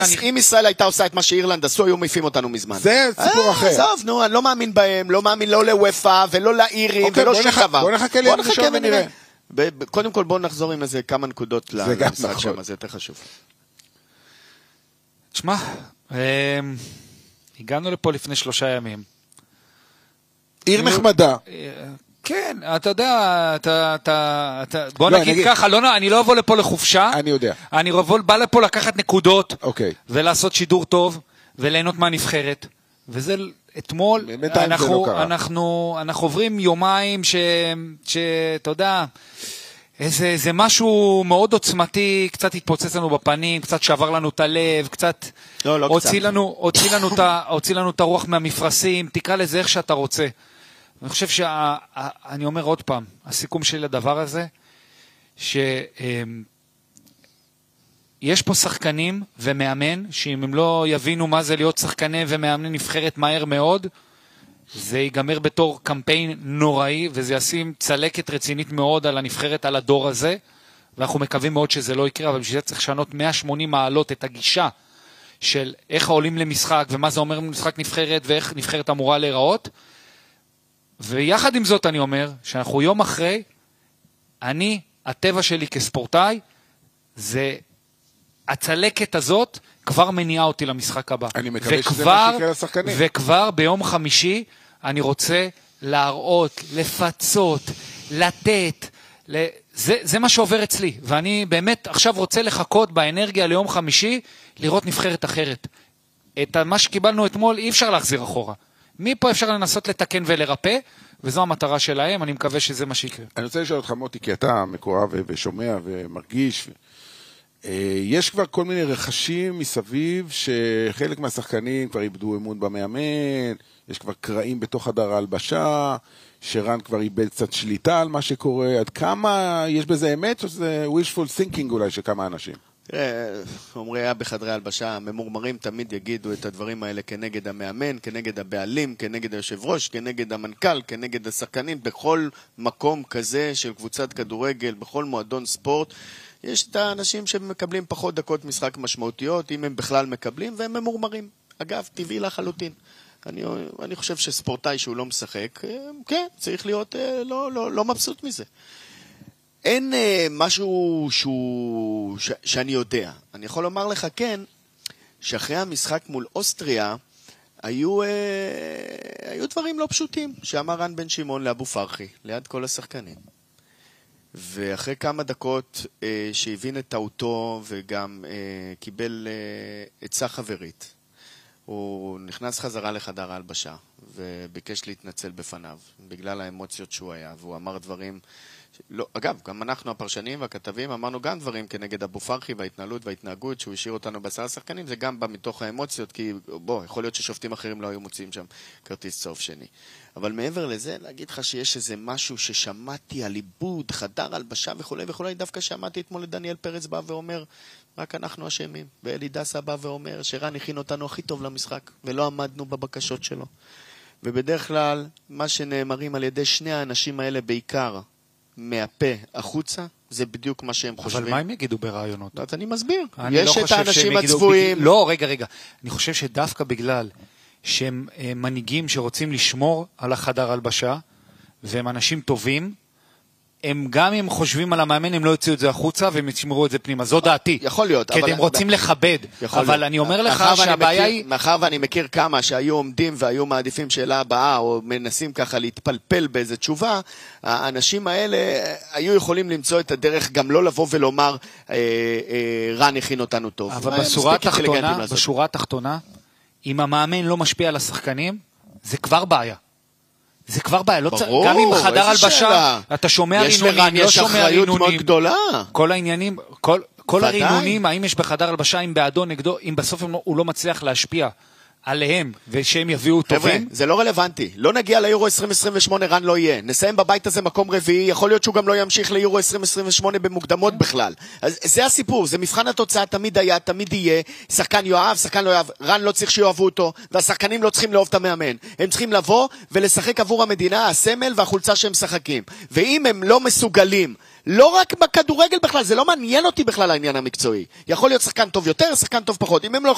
אם ישראל הייתה עושה את מה שאירלנד עשו, היו מעיפים אותנו מזמן. זה סיפור אחר. עזוב, נו, אני לא מאמין בהם, לא מאמין לא לוופא ולא לאירים ולא שום דבר. בוא נחכה ליום ראשון ונראה. קודם כל בואו נחזור עם איזה כמה נקודות למשחק שם, זה יותר חשוב. תשמע, הגענו לפה לפני 3 ימים. עיר נחמדה. כן, אתה יודע, בוא נגיד ככה, אני לא אבוא לפה לחופשה. אני יודע. אני בא לפה לקחת נקודות. אוקיי. ולעשות שידור טוב, וליהנות מהנבחרת. וזה אתמול, אנחנו עוברים יומיים שאתה יודע, זה משהו מאוד עוצמתי, קצת התפוצץ לנו בפנים, קצת שבר לנו את הלב, קצת הוציא לנו את הרוח מהמפרשים, תקרא לזה איך שאתה רוצה. אני חושב אני אומר עוד פעם, הסיכום שלי לדבר הזה, יש פה שחקנים ומאמן, שאם הם לא יבינו מה זה להיות שחקני ומאמני נבחרת מהר מאוד, זה ייגמר בתור קמפיין נוראי, וזה ישים צלקת רצינית מאוד על הנבחרת, על הדור הזה, ואנחנו מקווים מאוד שזה לא יקרה, אבל בשביל זה צריך לשנות 180 מעלות את הגישה של איך העולים למשחק, ומה זה אומר משחק נבחרת, ואיך נבחרת אמורה להיראות. ויחד עם זאת אני אומר, שאנחנו יום אחרי, הטבע שלי כספורטאי, זה הצלקת הזאת כבר מניעה אותי למשחק הבא. אני מקווה שזה מה שיקרה לשחקנים. וכבר ביום חמישי אני רוצה להראות, לפצות, לתת, זה מה שעובר אצלי. ואני באמת עכשיו רוצה לחכות באנרגיה ליום חמישי, לראות נבחרת אחרת. את מה שקיבלנו אתמול אי אפשר להחזיר אחורה. מפה אפשר לנסות לתקן ולרפא, וזו המטרה שלהם, אני מקווה שזה מה שיקרה. אני רוצה לשאול אותך מוטי, כי אתה מקורב ושומע ומרגיש, יש כבר כל מיני רכשים מסביב, שחלק מהשחקנים כבר איבדו אמון במאמן, יש כבר קרעים בתוך חדר ההלבשה, שרן כבר איבד קצת שליטה על מה שקורה, עד כמה יש בזה אמת, או זה wishful thinking אולי של כמה אנשים? אומרי היה בחדרי הלבשה, הממורמרים תמיד יגידו את הדברים האלה כנגד המאמן, כנגד הבעלים, כנגד היושב ראש, כנגד המנכ"ל, כנגד השחקנים, בכל מקום כזה של קבוצת כדורגל, בכל מועדון ספורט, יש את האנשים שמקבלים פחות דקות משחק משמעותיות, אם הם בכלל מקבלים, והם ממורמרים. אגב, טבעי לחלוטין. אני חושב שספורטאי שהוא לא משחק, כן, צריך להיות לא מבסוט מזה. אין משהו שאני יודע. אני יכול לומר לך כן, שאחרי המשחק מול אוסטריה, היו דברים לא פשוטים, שאמר רן בן שמעון לאבו פרחי, ליד כל השחקנים. ואחרי כמה דקות שהבין את טעותו וגם קיבל עצה חברית, הוא נכנס חזרה לחדר ההלבשה וביקש להתנצל בפניו, בגלל האמוציות שהוא היה, והוא אמר דברים לא, אגב, גם אנחנו הפרשנים והכתבים אמרנו גם דברים כנגד אבו פרחי וההתנהלות וההתנהגות שהוא השאיר אותנו בעשרה שחקנים, זה גם בא מתוך האמוציות, כי יכול להיות ששופטים אחרים לא היו מוצאים שם כרטיס צהוב שני. אבל מעבר לזה, להגיד לך שיש איזה משהו ששמעתי על עיבוד, חדר הלבשה וכו' וכו', דווקא שמעתי אתמול לדניאל פרץ בא ואומר, רק אנחנו אשמים, ואלי דסה בא ואומר שרן הכין אותנו הכי טוב למשחק, ולא עמדנו בבקשות שלו. ובדרך כלל, מה שנאמרים על ידי שני האנשים האלה בעיקר, מהפה החוצה, זה בדיוק מה שהם חושבים. אבל מה הם יגידו ברעיונות? אני מסביר. יש את האנשים הצבועים. לא, רגע. אני חושב שדווקא בגלל שהם מנהיגים שרוצים לשמור על החדר הלבשה, והם אנשים טובים, הם גם אם חושבים על המאמן, הם לא יוציאו את זה החוצה, והם ישמרו את זה פנימה. זו דעתי. יכול להיות. כי הם רוצים לכבד. אבל אני אומר לך שהבעיה היא... מאחר ואני מכיר כמה שהיו עומדים והיו מעדיפים שאלה הבאה, או מנסים ככה להתפלפל באיזו תשובה, האנשים האלה היו יכולים למצוא את הדרך גם לא לבוא ולומר, רן הכין אותנו טוב. אבל בשורה התחתונה, אם המאמן לא משפיע על השחקנים, זה כבר בעיה. זה כבר בעיה, ברור, גם עם חדר הלבשה, אתה שומע רינונים, לא שומע רינונים, כל העניינים, כל הרינונים, האם יש בחדר הלבשה, אם בעדו, נגדו, אם בסוף הוא לא מצליח להשפיע עליהם, ושהם יביאו טובים. זה לא רלוונטי, לא נגיע ליורו 2028, רן לא יהיה, נסיים בבית הזה מקום רביעי, יכול להיות שהוא גם לא ימשיך ליורו 2028 במוקדמות בכלל. אז זה הסיפור, זה מבחן התוצאה, תמיד היה, תמיד יהיה, שחקן יואב, שחקן לא יואב, רן לא צריך שיואבו אותו, והשחקנים לא צריכים לאהוב את המאמן, הם צריכים לבוא ולשחק עבור המדינה, הסמל והחולצה שהם שחקים. ואם הם לא מסוגלים, לא רק בכדורגל בכלל, זה לא מעניין אותי בכלל העניין המקצועי. יכול להיות שחקן טוב יותר, שחקן טוב פחות. אם הם לא